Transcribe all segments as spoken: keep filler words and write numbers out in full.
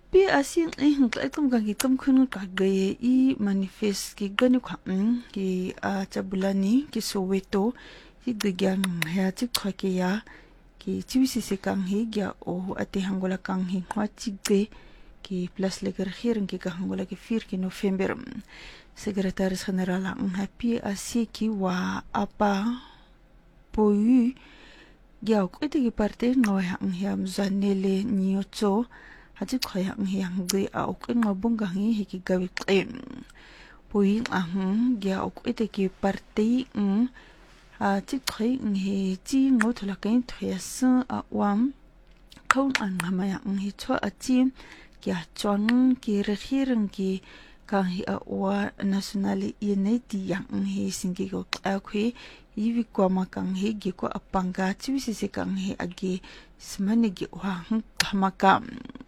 bi asin eh ngqaqum ka ngiqum khunu ka gaye I manifest ki gani kwa ki a Jabulani ki Soweto ki gyan ha chi khake ya ki chiwisi se kang he gya o ate hangola kang he kwa chigbe ki plus le regering ki ka hangola ki vier ki November sekretaris generaal ang happy asi ki wa apa poyu gya ko ite ki parte no ha ang hiam zanele nyocho haji khoya ang hiang gbe a ok ngobung ga hi ki gawi qem poyu ang gya ok ite ki parte ng a chi khoi nge chi ngo thola kain thres a wam khon an maya ngi cho a chi kya chon ki regering ki ka hi a wa national unity yang ngi singi go a khoi iwi kwa ma kang he gi ko apanga chi wi se kang he agi smane gi wa hamaka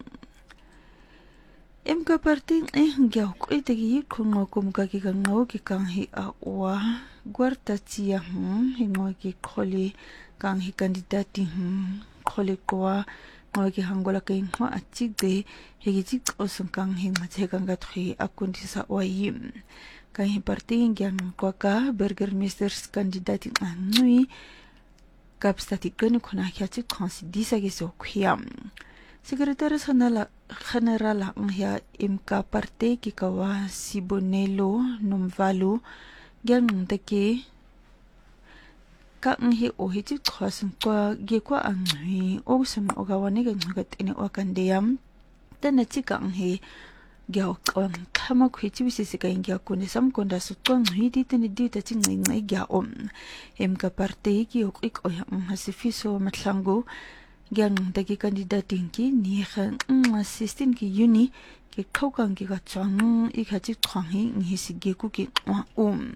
em ka parting eh ngya ko ite gi khongo kum ka ki kang ngo ki kang hi a wa guarda chia hm hingo ki kholi kang hi candidate hm kholi kwa ngo ki hangola ke ngo achi de hegi chi osung kang hi ma che kang ga thri akundi sa oyi kang hi parting gyang kwa ka burgermeister candidate anui kapstati kun khona kya chi khonsi disa ge so khiyam sekretaris general ang ya imka parte ki kawa Sibonelo Nomvalo gyang take ka ang hi o hi chi khosum kwa ge kwa ang hi o sam o ga wani ga ngat ine o kan deyam tana chi ka ang hi gya on khama khwi chi wisi se ka ingya ko ne sam konda su tong hi di tani di ta chi ngai ngai gya om em ka parte ki o ik o yang hasifiso matlango gyang dagi kandidating ki ni khan assistant ki uni ki khokang ki ga chang I khachi thang hi ngi si ge ku ki um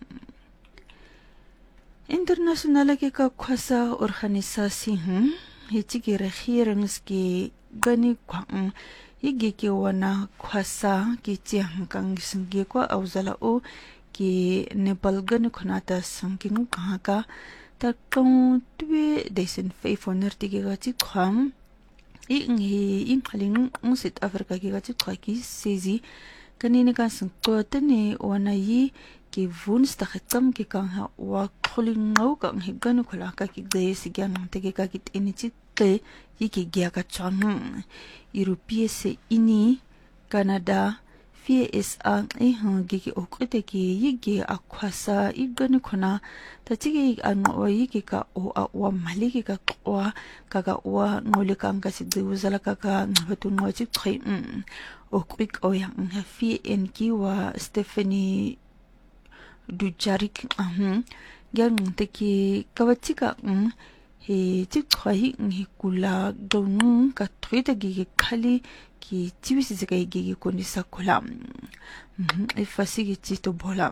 international ke ka khwasa organisasi hm hi chi ki regering ki gani kwang igi ki wana khwasa ki chiang kang singe ko awzala o ki Nepal gani khonata sangking ka ka ta kong tue desen fei foner tigi ga chi kham I ngi in khaling ng South Africa ki ga chi khwa ki sezi kanini ka sang ko tani wana yi ki vuns ta khatam ki ka ha wa kholing ngau ka ngi gan khola ka ki de si gyan tigi ka ki tini chi te yi ki gya ka chang Europe se ini Canada fi es ang e hang gi ki okrite ki yigi akwasa igani khona ta chigi an o yigi ka o a wa mali ki ka kwa ka ka wa ngoli ka nga si du zala ka ka ngatu ngo chi khoi okrik o yang ha fi en ki wa Stephanie Dujarric ahum gyang te ki kawachi ka he chi khoi ngi kula dong ka thwita gi khali ki chiwisi se kai gi ko ni sakola e fasi gi chi to bola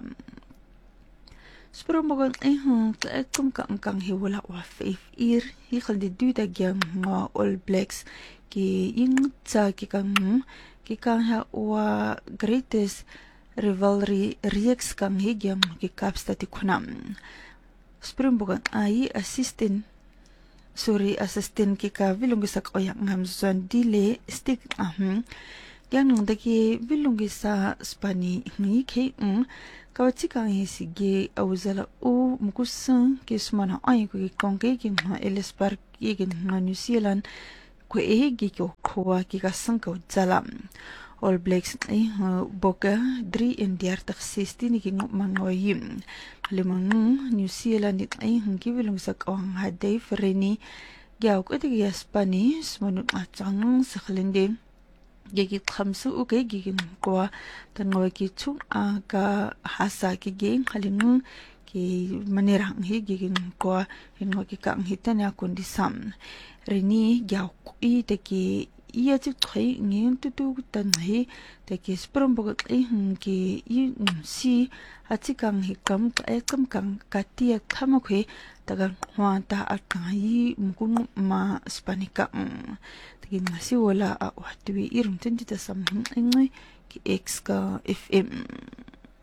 spro mogon e hu ka kum ka kang he wala wa faith ir hi khaldi du da gyang ma All Blacks ki ing cha ki kang ki kang ha wa greatest rivalry rex kang he gyang ki kapsta ti khunam spro mogon ai assistant sorry assistant ki ka vilungi sak oyang ngam zon dile stick ahum yang nung daki vilungi sa spani ngi ke um kawachi ka hi sige awzala o mukusang ki smana ay ko ki kongke ki ma Ellis Park ki ki ma New Zealand ko e gi ko khowa ki ka sang ko zala All Blacks ay boka three and dertig sixteen ki mangoyim limang New Zealand ay hungi wilong sak ang haday freni gyaw ko iti Spanish manut atang sa kalindi gigit khamsu uke gigin kwa tanwa ki chung aga hasa ki geng haling ki manirang hi gigin kwa hinwa ki kang hitan ya kundi sam reni gyaw ko iti ki iya chi thoi ngin tu tu tan hi te ki sprom bogot e hum ki i si achi kang hi kam ka e kam kang ka tia khama khwe taga hwa ta atang hi mkun ma spanika te ki ngasi wala a watwi irum tin ta sam ngoi ki x ka fm